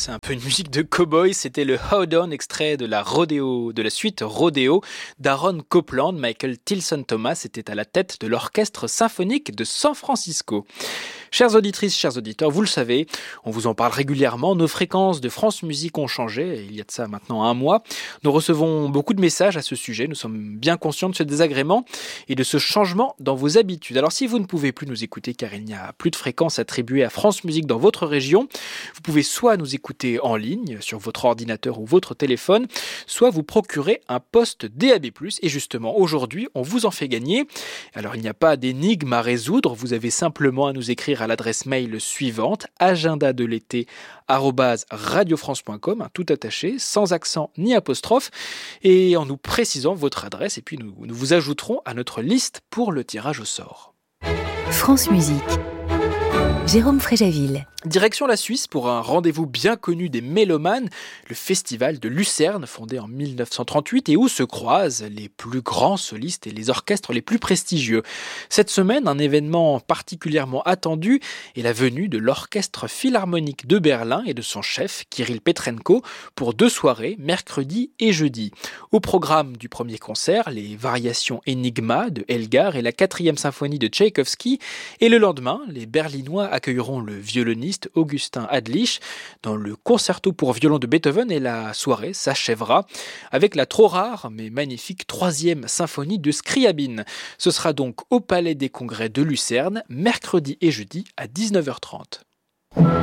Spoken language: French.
c'est un peu une musique de cow-boy. C'était le Hold On, extrait de la suite Rodeo d'Aaron Copland. Michael Tilson Thomas était à la tête de l'orchestre symphonique de San Francisco. Chères auditrices, chers auditeurs, vous le savez, on vous en parle régulièrement. Nos fréquences de France Musique ont changé, il y a de ça maintenant un mois. Nous recevons beaucoup de messages à ce sujet. Nous sommes bien conscients de ce désagrément et de ce changement dans vos habitudes. Alors si vous ne pouvez plus nous écouter car il n'y a plus de fréquences attribuées à France Musique dans votre région, vous pouvez soit nous écouter en ligne sur votre ordinateur ou votre téléphone, soit vous procurer un poste DAB+. Et justement, aujourd'hui, on vous en fait gagner. Alors il n'y a pas d'énigme à résoudre, vous avez simplement à nous écrire à l'adresse mail suivante, agendadelété@radiofrance.com, tout attaché, sans accent ni apostrophe, et en nous précisant votre adresse, et puis nous vous ajouterons à notre liste pour le tirage au sort. France Musique. Jérôme Fréjaville. Direction la Suisse pour un rendez-vous bien connu des mélomanes, le festival de Lucerne, fondé en 1938 et où se croisent les plus grands solistes et les orchestres les plus prestigieux. Cette semaine, un événement particulièrement attendu est la venue de l'Orchestre Philharmonique de Berlin et de son chef, Kirill Petrenko, pour 2 soirées, mercredi et jeudi. Au programme du premier concert, les variations Enigma de Elgar et la 4e symphonie de Tchaïkovski, et le lendemain, les Berlinois accueilleront le violoniste Augustin Adlich dans le concerto pour violon de Beethoven, et la soirée s'achèvera avec la trop rare mais magnifique 3e symphonie de Scriabine. Ce sera donc au Palais des Congrès de Lucerne, mercredi et jeudi à 19h30.